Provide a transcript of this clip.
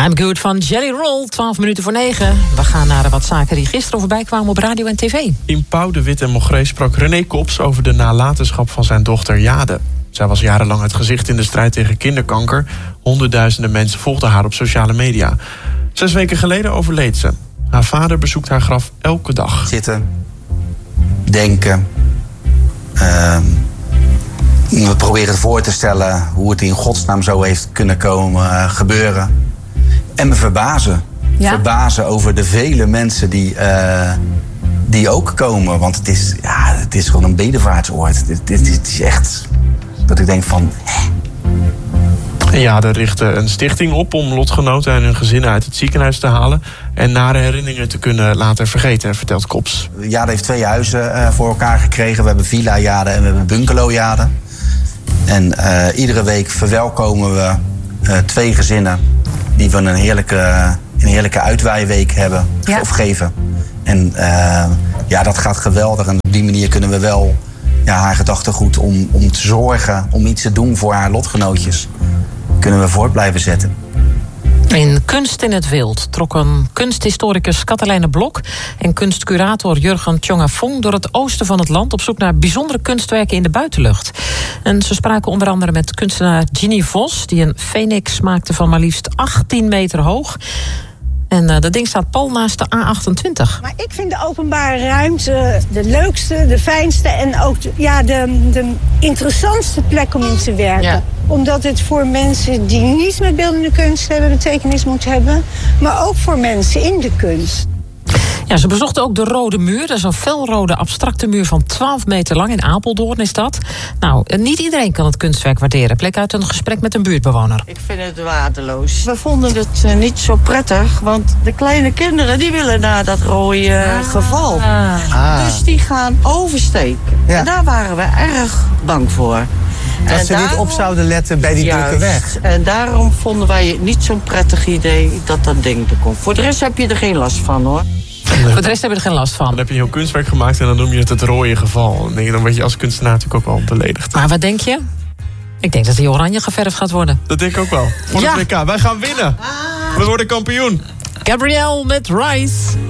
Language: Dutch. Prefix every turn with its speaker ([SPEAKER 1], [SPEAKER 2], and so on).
[SPEAKER 1] I'm Good van Jelly Roll, 8:12. We gaan naar wat zaken die gisteren voorbij kwamen op radio en tv.
[SPEAKER 2] In Pauw de Wit en Mogré sprak René Kops over de nalatenschap van zijn dochter Jade. Zij was jarenlang het gezicht in de strijd tegen kinderkanker. Honderdduizenden mensen volgden haar op sociale media. 6 weken geleden overleed ze. Haar vader bezoekt haar graf elke dag.
[SPEAKER 3] Zitten, denken. We proberen voor te stellen hoe het in godsnaam zo heeft kunnen gebeuren. En me verbazen. Ja? Verbazen over de vele mensen die ook komen. Want het is gewoon een bedevaartsoord. Het is echt dat ik denk van...
[SPEAKER 2] Ja, er richtte een stichting op om lotgenoten en hun gezinnen uit het ziekenhuis te halen en nare herinneringen te kunnen laten vergeten, vertelt Kops.
[SPEAKER 3] Jade heeft 2 huizen voor elkaar gekregen. We hebben Villa Jade en we hebben Bungalow Jade. En iedere week verwelkomen we 2 gezinnen die we een heerlijke uitwaaiweek hebben of geven. En dat gaat geweldig. En op die manier kunnen we wel haar gedachtegoed om te zorgen, om iets te doen voor haar lotgenootjes, kunnen we voort blijven zetten.
[SPEAKER 1] In Kunst in het Wild trokken kunsthistoricus Katelijne Blok en kunstcurator Jurgen Tjongafong door het oosten van het land op zoek naar bijzondere kunstwerken in de buitenlucht. En ze spraken onder andere met kunstenaar Ginny Vos, die een phoenix maakte van maar liefst 18 meter hoog. En dat ding staat pal naast de A28.
[SPEAKER 4] Maar ik vind de openbare ruimte de leukste, de fijnste en ook de interessantste plek om in te werken. Ja. Omdat het voor mensen die niets met beeldende kunst hebben betekenis moet hebben. Maar ook voor mensen in de kunst.
[SPEAKER 1] Ja, ze bezochten ook de Rode Muur. Dat is een felrode abstracte muur van 12 meter lang. In Apeldoorn is dat. Nou, niet iedereen kan het kunstwerk waarderen. Bleek uit een gesprek met een buurtbewoner.
[SPEAKER 5] Ik vind het waardeloos. We vonden het niet zo prettig. Want de kleine kinderen die willen naar dat rode geval. Dus die gaan oversteken. Ja. En daar waren we erg bang voor.
[SPEAKER 6] Dat ze niet op zouden letten bij die drukke weg.
[SPEAKER 5] En daarom vonden wij het niet zo'n prettig idee dat ding er komt. Voor de rest heb je er geen last van, hoor.
[SPEAKER 1] Voor de rest heb je er geen last van.
[SPEAKER 2] Dan heb je een heel kunstwerk gemaakt en dan noem je het rode geval. Dan word je als kunstenaar natuurlijk ook wel beledigd.
[SPEAKER 1] Maar wat denk je? Ik denk dat hij oranje geverfd gaat worden.
[SPEAKER 2] Dat denk ik ook wel. Voor de WK. Wij gaan winnen. We worden kampioen.
[SPEAKER 1] Gabrielle met Rise.